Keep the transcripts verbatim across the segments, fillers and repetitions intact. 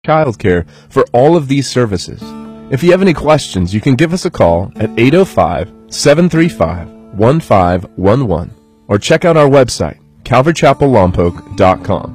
childcare for all of these services. If you have any questions, you can give us a call at eight oh five, seven three five, one five one one or check out our website, calvary chapel lompoc dot com.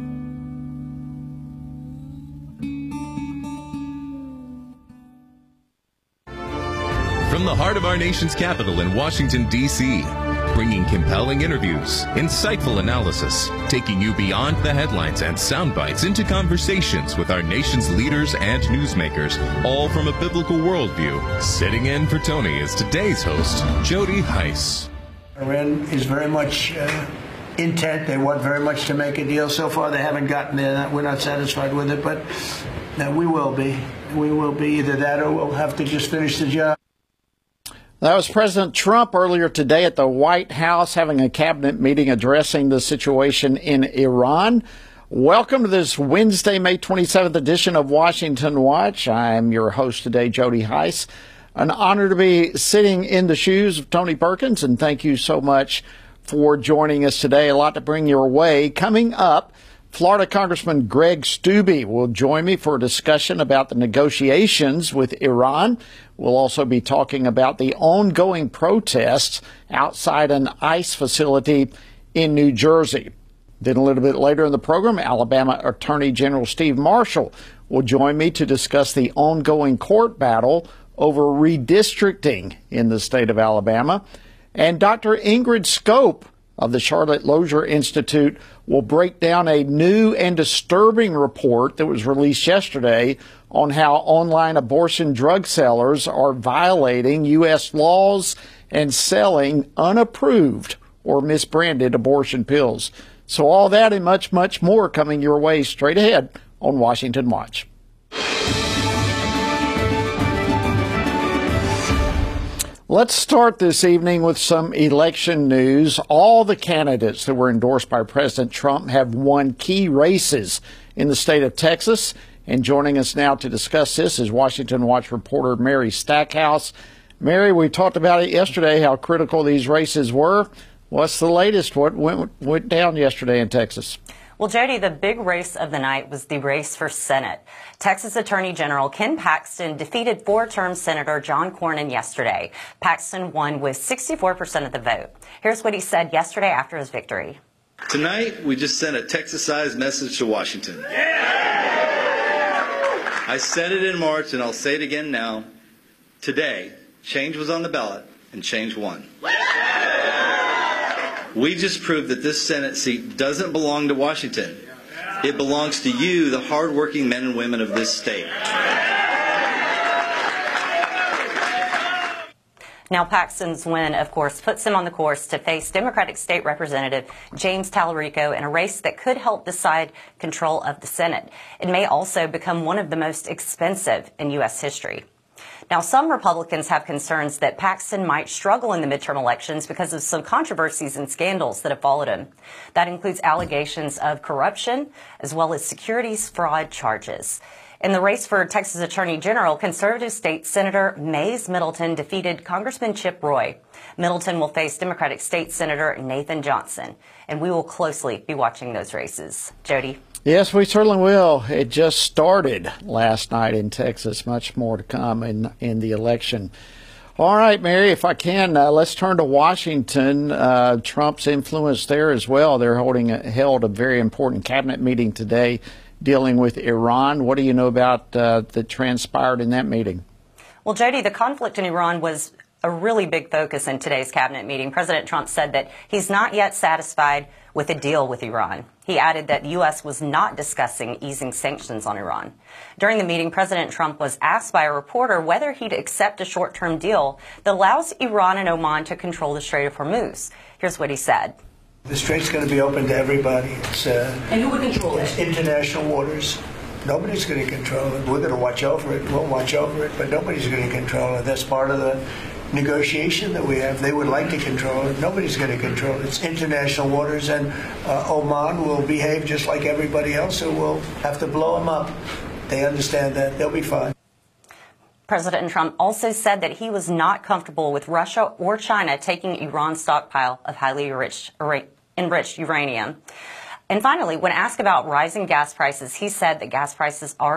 From the heart of our nation's capital in Washington, D C, bringing compelling interviews, insightful analysis, taking you beyond the headlines and sound bites into conversations with our nation's leaders and newsmakers, all from a biblical worldview. Sitting in for Tony is today's host, Jody Heiss. Iran is very much uh, intent. They want very much to make a deal. So far, they haven't gotten there. We're not satisfied with it, but no, we will be. We will be either that or we'll have to just finish the job. That was President Trump earlier today at the White House having a cabinet meeting addressing the situation in Iran. Welcome to this Wednesday, May twenty-seventh edition of Washington Watch. I'm your host today, Jody Heiss. An honor to be sitting in the shoes of Tony Perkins, and thank you so much for joining us today. A lot to bring your way. Coming up, Florida Congressman Greg Steube will join me for a discussion about the negotiations with Iran. We'll also be talking about the ongoing protests outside an ICE facility in New Jersey. Then a little bit later in the program, Alabama Attorney General Steve Marshall will join me to discuss the ongoing court battle over redistricting in the state of Alabama. And Doctor Ingrid Scope of the Charlotte Lozier Institute will break down a new and disturbing report that was released yesterday on how online abortion drug sellers are violating U S laws and selling unapproved or misbranded abortion pills. So all that and much, much more coming your way straight ahead on Washington Watch. Let's start this evening with some election news. All the candidates that were endorsed by President Trump have won key races in the state of Texas. And joining us now to discuss this is Washington Watch reporter Mary Stackhouse. Mary, we talked about it yesterday, how critical these races were. What's the latest? What went, went down yesterday in Texas? Well, Jody, the big race of the night was the race for Senate. Texas Attorney General Ken Paxton defeated four-term Senator John Cornyn yesterday. Paxton won with sixty-four percent of the vote. Here's what he said yesterday after his victory. Tonight, we just sent a Texas-sized message to Washington. Yeah! I said it in March, and I'll say it again now. Today, change was on the ballot, and change won. We just proved that this Senate seat doesn't belong to Washington. It belongs to you, the hardworking men and women of this state. Now, Paxton's win, of course, puts him on the course to face Democratic State Representative James Talarico in a race that could help decide control of the Senate. It may also become one of the most expensive in U S history. Now, some Republicans have concerns that Paxton might struggle in the midterm elections because of some controversies and scandals that have followed him. That includes allegations of corruption as well as securities fraud charges. In the race for Texas Attorney General, conservative state Senator Mays Middleton defeated Congressman Chip Roy. Middleton will face Democratic State Senator Nathan Johnson, and we will closely be watching those races. Jody? Yes, we certainly will. It just started last night in Texas. Much more to come in, in the election. All right, Mary, if I can, uh, let's turn to Washington. Uh, Trump's influence there as well. They're holding a, held a very important cabinet meeting today dealing with Iran. What do you know about uh, that transpired in that meeting? Well, Jody, the conflict in Iran was a really big focus in today's cabinet meeting. President Trump said that he's not yet satisfied with a deal with Iran. He added that the U S was not discussing easing sanctions on Iran. During the meeting, President Trump was asked by a reporter whether he'd accept a short-term deal that allows Iran and Oman to control the Strait of Hormuz. Here's what he said. The strait's going to be open to everybody. It's, uh, and who would control it? It's international waters. Nobody's going to control it. We're going to watch over it. We'll watch over it, but nobody's going to control it. That's part of the negotiation that we have. They would like to control it. Nobody's going to control it. It's international waters, and uh, Oman will behave just like everybody else, so we'll have to blow them up. They understand that. They'll be fine. President Trump also said that he was not comfortable with Russia or China taking Iran's stockpile of highly enriched, enriched uranium. And finally, when asked about rising gas prices, he said that gas prices are